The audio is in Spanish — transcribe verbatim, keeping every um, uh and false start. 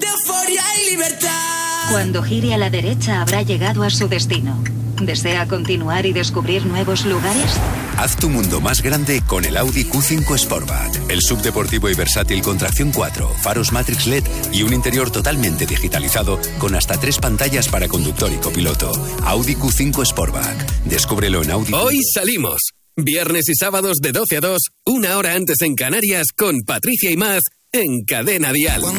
euforia y libertad. Cuando gire a la derecha habrá llegado a su destino. ¿Desea continuar y descubrir nuevos lugares? Haz tu mundo más grande con el Audi Q cinco Sportback. El subdeportivo y versátil con tracción cuatro, faros Matrix L E D y un interior totalmente digitalizado con hasta tres pantallas para conductor y copiloto. Audi Q cinco Sportback. Descúbrelo en Audi. Hoy salimos. Viernes y sábados de doce a dos, una hora antes en Canarias, con Patricia y Maz en Cadena Dial.